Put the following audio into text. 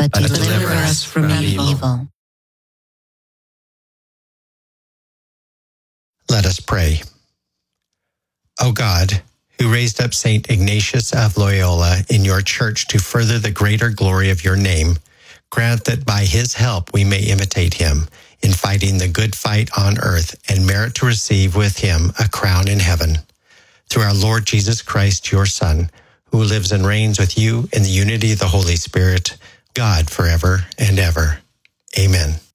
but deliver us from evil. Let us pray. O God, who raised up St. Ignatius of Loyola in your church to further the greater glory of your name, grant that by his help we may imitate him in fighting the good fight on earth and merit to receive with him a crown in heaven. Through our Lord Jesus Christ, your Son, who lives and reigns with you in the unity of the Holy Spirit, God forever and ever. Amen.